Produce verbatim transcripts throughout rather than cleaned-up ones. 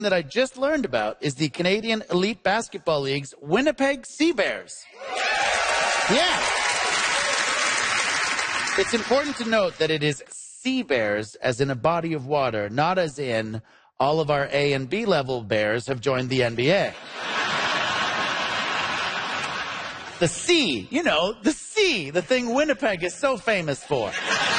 that I just learned about is the Canadian Elite Basketball League's Winnipeg Sea Bears. Yeah. It's important to note that it is sea bears, as in a body of water, not as in all of our A and B level bears have joined the N B A. The sea, you know, the sea, the thing Winnipeg is so famous for.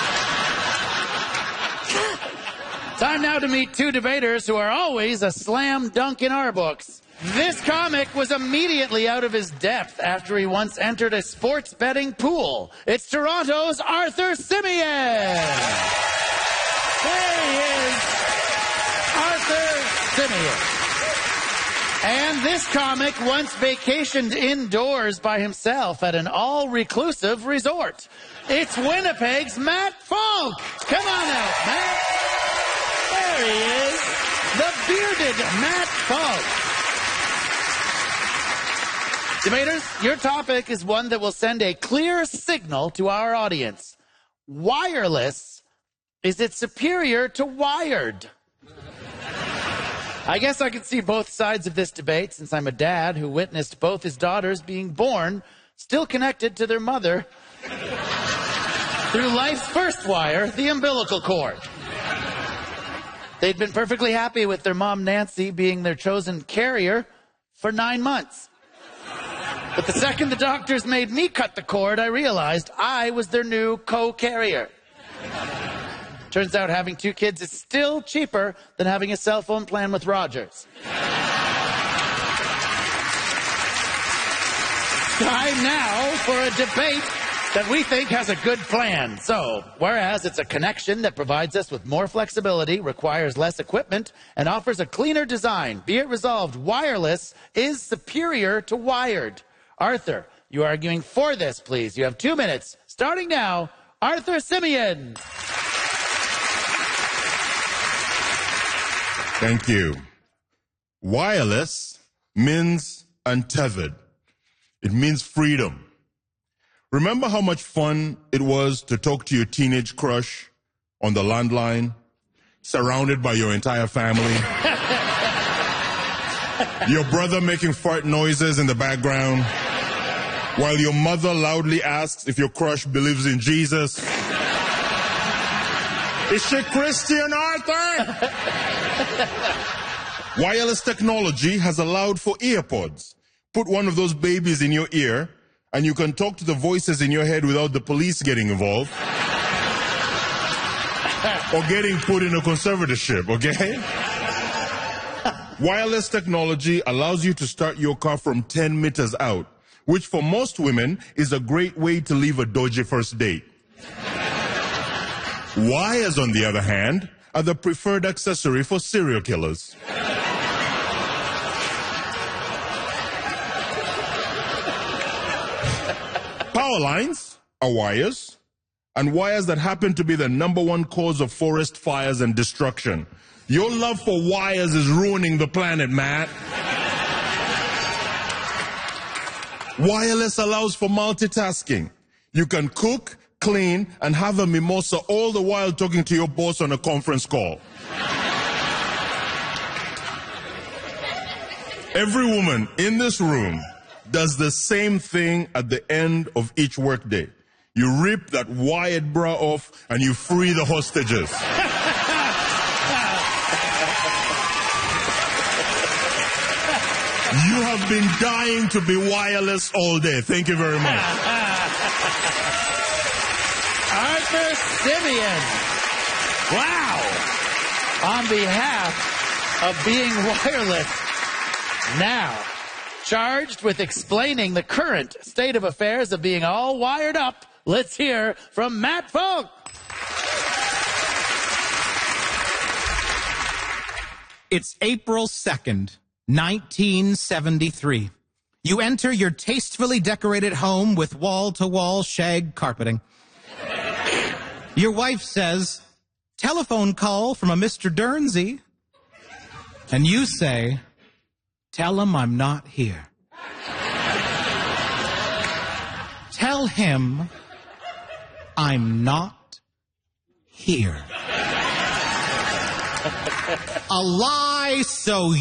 Time now to meet two debaters who are always a slam dunk in our books. This comic was immediately out of his depth after he once entered a sports betting pool. It's Toronto's Arthur Simeon. There he is, Arthur Simeon. And this comic once vacationed indoors by himself at an all-reclusive resort. It's Winnipeg's Matt Falk. Come on out, Matt. There he is, the bearded Matt Falk. Debaters, your topic is one that will send a clear signal to our audience. Wireless, is it superior to wired? I guess I can see both sides of this debate since I'm a dad who witnessed both his daughters being born, still connected to their mother, through life's first wire, the umbilical cord. They'd been perfectly happy with their mom, Nancy, being their chosen carrier for nine months. But the second the doctors made me cut the cord, I realized I was their new co-carrier. Turns out having two kids is still cheaper than having a cell phone plan with Rogers. Time now for a debate that we think has a good plan. So, whereas it's a connection that provides us with more flexibility, requires less equipment, and offers a cleaner design, be it resolved, wireless is superior to wired. Arthur, you are arguing for this, please. You have two minutes. Starting now, Arthur Simeon. Thank you. Wireless means untethered. It means freedom. Remember how much fun it was to talk to your teenage crush on the landline, surrounded by your entire family? Your brother making fart noises in the background, while your mother loudly asks if your crush believes in Jesus. Is she Christian, Arthur? Wireless technology has allowed for earpods. Put one of those babies in your ear, and you can talk to the voices in your head without the police getting involved. Or getting put in a conservatorship, okay? Wireless technology allows you to start your car from ten meters out, which for most women is a great way to leave a dodgy first date. Wires, on the other hand, are the preferred accessory for serial killers. Power lines are wires, and wires that happen to be the number one cause of forest fires and destruction. Your love for wires is ruining the planet, Matt. Wireless allows for multitasking. You can cook, clean, and have a mimosa all the while talking to your boss on a conference call. Every woman in this room does the same thing at the end of each workday. You rip that wired bra off and you free the hostages. You have been dying to be wireless all day. Thank you very much. Arthur Simeon. Wow. On behalf of being wireless, now charged with explaining the current state of affairs of being all wired up, let's hear from Matt Falk. It's April second, nineteen seventy-three. You enter your tastefully decorated home with wall-to-wall shag carpeting. Your wife says, telephone call from a Mister Dernsey. And you say, tell him I'm not here. Tell him I'm not here. A lie face so